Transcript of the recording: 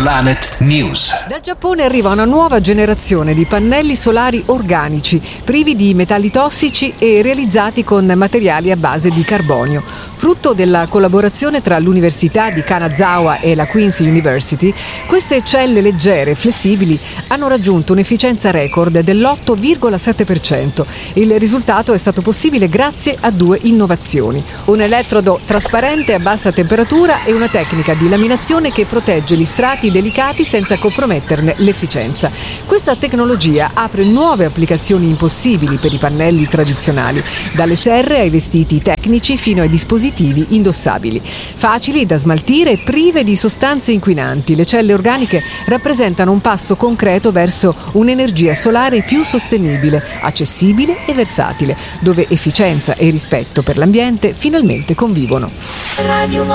Planet News. Dal Giappone arriva una nuova generazione di pannelli solari organici, privi di metalli tossici e realizzati con materiali a base di carbonio. Frutto della collaborazione tra l'Università di Kanazawa e la Queen's University, queste celle leggere e flessibili hanno raggiunto un'efficienza record dell'8,7%. Il risultato è stato possibile grazie a due innovazioni: un elettrodo trasparente a bassa temperatura e una tecnica di laminazione che protegge gli strati delicati senza comprometterne l'efficienza. Questa tecnologia apre nuove applicazioni impossibili per i pannelli tradizionali, dalle serre ai vestiti tecnici fino ai dispositivi indossabili. Facili da smaltire e prive di sostanze inquinanti, le celle organiche rappresentano un passo concreto verso un'energia solare più sostenibile, accessibile e versatile, dove efficienza e rispetto per l'ambiente finalmente convivono.